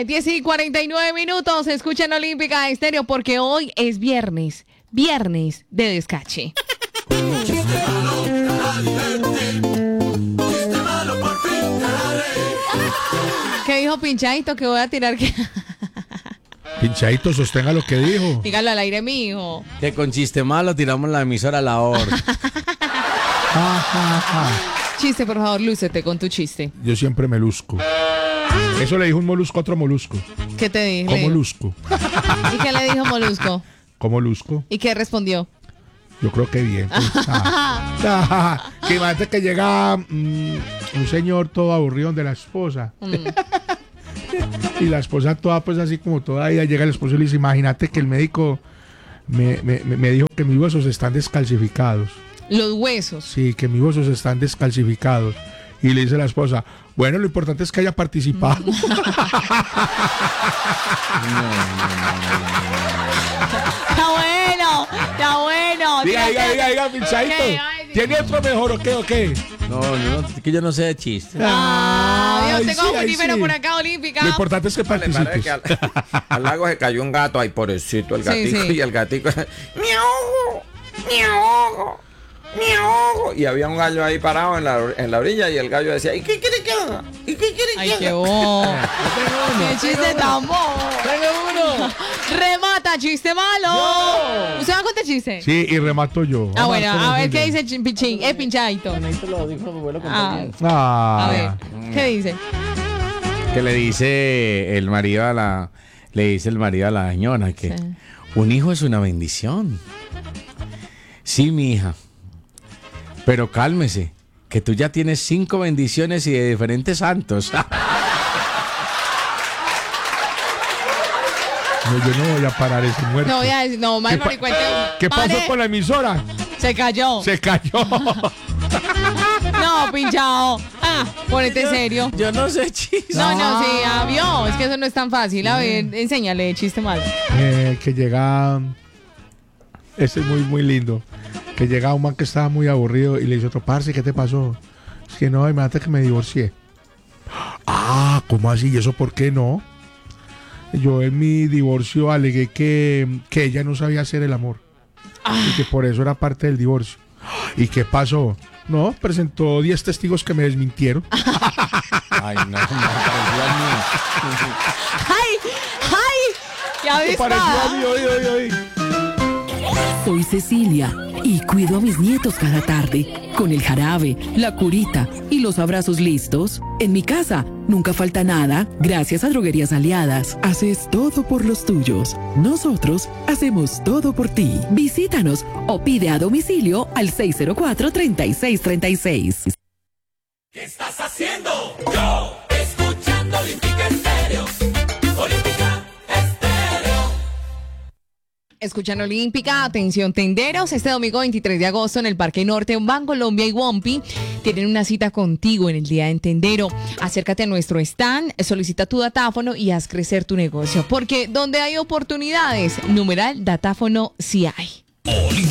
10:49. Escuchan Olímpica Estéreo porque hoy es viernes de descache. ¿Qué dijo Pinchadito? Que voy a tirar que... Pinchadito, sostenga lo que dijo. Dígalo al aire, mijo. Que con chiste malo tiramos la emisora a la hora. Chiste, por favor, lúcete con tu chiste. Yo siempre me luzco. Eso le dijo un molusco a otro molusco. ¿Qué te dijo? ¿Cómo luzco? ¿Y qué le dijo Molusco? ¿Cómo luzco? ¿Y qué respondió? Yo creo que bien. Pues. Que imagínate que llega un señor todo aburrido de la esposa. Y la esposa toda, pues así como toda ella, llega el esposo y le dice, imagínate que el médico me dijo que mis huesos están descalcificados. Los huesos. Sí, que mis huesos están descalcificados. Y le dice la esposa, bueno, lo importante es que haya participado. Está bueno. Diga, Pinchadito. ¿Tiene otro mejor o qué? No, que yo no sé de chistes. Dios, tengo un sí. primero por acá, Olímpica. Lo importante es que participes. Al lago se cayó un gato, ay, pobrecito, el gatico, Sí. y el gatico, me ahogo. Y había un gallo ahí parado en la orilla y el gallo decía, ¿y qué quiere que haga? Ay, qué bobo. Qué chiste tan bobo. Tengo uno. Remata, chiste malo. ¿Usted va a contar chiste? Sí, y remato yo. Bueno, a ver qué dice Pinchadito. A ver, ¿qué dice? Que le dice el marido a la señora que un hijo es una bendición. Sí, mi hija. Pero cálmese, que tú ya tienes 5 bendiciones y de diferentes santos. No, yo no voy a parar ese muerto. No voy a decir, no, más no cuente. ¿Qué pasó con la emisora? Se cayó. No, Pinchado. Ponete serio. Yo no sé chistes. No, sí, vio. Es que eso no es tan fácil. A ver, enséñale chiste malo. Que llega... Este es muy, muy lindo. Que llega un man que estaba muy aburrido y le dice otro, parce, ¿qué te pasó? Es que no, imagínate que me divorcié. ¿Cómo así? ¿Y eso por qué no? Yo en mi divorcio alegué que ella no sabía hacer el amor. Y que por eso era parte del divorcio. ¿Y qué pasó? No, presentó 10 testigos que me desmintieron. Ay, no, me pareció a mí. ¡Ay! ¡Ya ves! Pareció a mí, hoy. Soy Cecilia y cuido a mis nietos cada tarde. Con el jarabe, la curita y los abrazos listos. En mi casa nunca falta nada gracias a Droguerías Aliadas. Haces todo por los tuyos. Nosotros hacemos todo por ti. Visítanos o pide a domicilio al 604-3636. ¿Qué estás haciendo? Yo, escuchando Olímpica Estéreo. Olímpica Estéreo. Escuchan Olímpica, atención tenderos, este domingo 23 de agosto en el Parque Norte, Bancolombia y Wompi tienen una cita contigo en el Día de Tendero. Acércate a nuestro stand, solicita tu datáfono y haz crecer tu negocio, porque donde hay oportunidades, numeral datáfono sí hay.